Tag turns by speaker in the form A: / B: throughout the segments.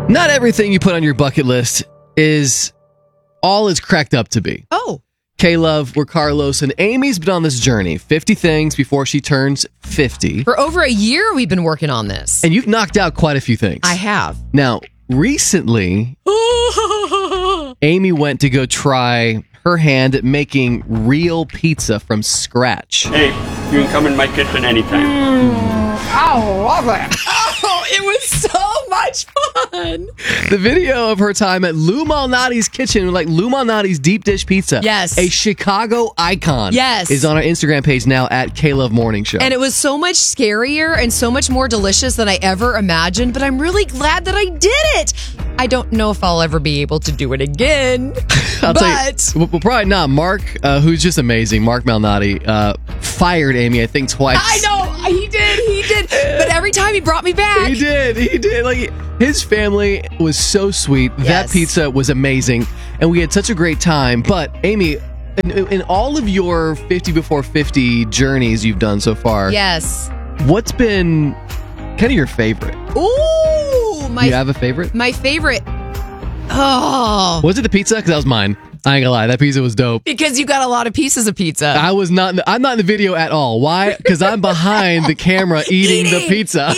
A: Not everything you put on your bucket list is all it's cracked up to be.
B: Oh.
A: K-Love, we're Carlos, and Amy's been on this journey. 50 things before she turns 50.
B: For over a year, we've been working on this.
A: And you've knocked out quite a few things.
B: I have.
A: Now, recently, Amy went to go try her hand at making real pizza from scratch.
C: Hey, you can come in my kitchen anytime.
B: I love it. Oh, it was so much fun.
A: The video of her time at Lou Malnati's kitchen, like Lou Malnati's deep dish pizza.
B: Yes.
A: A Chicago icon.
B: Yes.
A: Is on our Instagram page now at K-Love Morning Show.
B: And it was so much scarier and so much more delicious than I ever imagined, but I'm really glad that I did it. I don't know if I'll ever be able to do it again.
A: I'll tell you, well, probably not. Mark, who's just amazing, Mark Malnati, fired Amy, I think, twice.
B: I know. He did. But every time he brought me back.
A: He did. Like, his family was so sweet.
B: Yes.
A: That pizza was amazing. And we had such a great time. But, Amy, in all of your 50 before 50 journeys you've done so far,
B: Yes.
A: what's been kind of your favorite?
B: Ooh.
A: Do you have a favorite?
B: My favorite. Oh.
A: Was it the pizza? Because that was mine. I ain't gonna lie, that pizza was dope.
B: Because you got a lot of pieces of pizza.
A: I'm not in the video at all. Why? Because I'm behind the camera eating the pizza.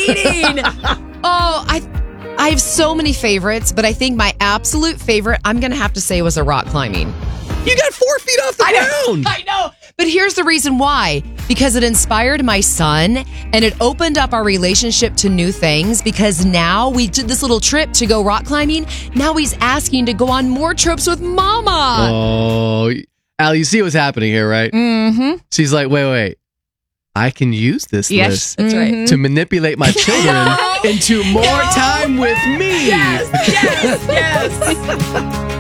B: Oh, I have so many favorites, but I think my absolute favorite, I'm going to have to say, was a rock climbing.
A: You got 4 feet off the ground.
B: I know. But here's the reason why. Because it inspired my son and it opened up our relationship to new things, because now we did this little trip to go rock climbing. Now he's asking to go on more trips with Mama.
A: Oh, Al, you see what's happening here, right?
B: Mm-hmm.
A: She's like, wait. I can use this list
B: that's right.
A: to manipulate my children into more time with me.
B: Yes.